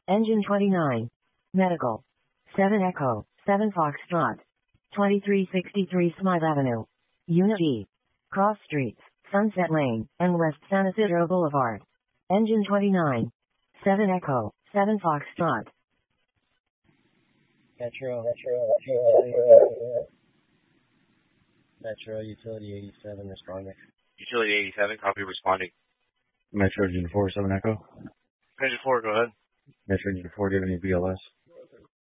Engine 29. Medical. 7 Echo, 7 Foxtrot. 2363 Smythe Avenue. Unit E. Cross Streets, Sunset Lane, and West San Isidro Boulevard. Engine 29. 7 Echo, 7 Foxtrot. Metro, Utility 87, responding. Utility 87, copy responding. Metro Engine 4, 7 Echo. Engine 4, go ahead. Metro Engine 4, do you have any BLS?